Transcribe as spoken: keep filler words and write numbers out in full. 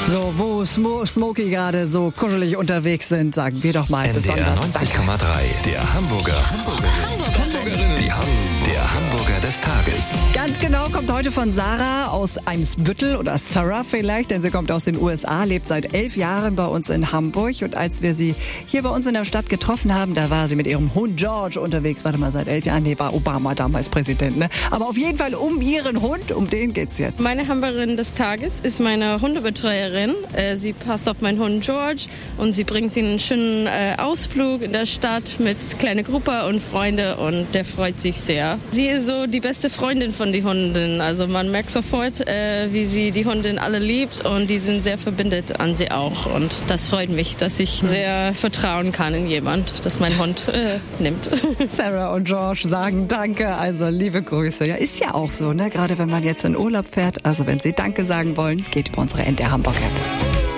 So, wo Smo- Smokey gerade so kuschelig unterwegs sind, sagen wir doch mal N D R besonders neunzig Komma drei, der Hamburger. Hamburgerin. Hamburgerin. Die Ham der Hamburger des Tages. Ganz genau, kommt heute von Sarah aus Eimsbüttel oder Sarah vielleicht, denn sie kommt aus den U S A, lebt seit elf Jahren bei uns in Hamburg. Und als wir sie hier bei uns in der Stadt getroffen haben, da war sie mit ihrem Hund George unterwegs. Warte mal, seit elf Jahren, nee, war Obama damals Präsident, ne? Aber auf jeden Fall um ihren Hund, um den geht's jetzt. Meine Hamburgerin des Tages ist meine Hundebetreuerin. Äh, sie passt auf meinen Hund George und sie bringt sie einen schönen äh, Ausflug in der Stadt mit kleiner Gruppe und Freunde und der freut sich sehr. Sie ist so die beste Freundin von den Hunden. Also man merkt sofort, äh, wie sie die Hundin alle liebt und die sind sehr verbindet an sie auch. Und das freut mich, dass ich sehr vertrauen kann in jemand, dass mein Hund äh, nimmt. Sarah und George sagen Danke, also liebe Grüße. Ja, ist ja auch so, ne? Gerade wenn man jetzt in Urlaub fährt. Also wenn Sie Danke sagen wollen, geht über unsere N D R Hamburg App.